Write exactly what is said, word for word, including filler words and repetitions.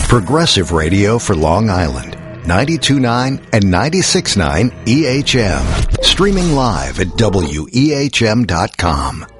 Progressive Radio for Long Island. ninety-two point nine and ninety-six point nine E H M. Streaming live at W E H M dot com.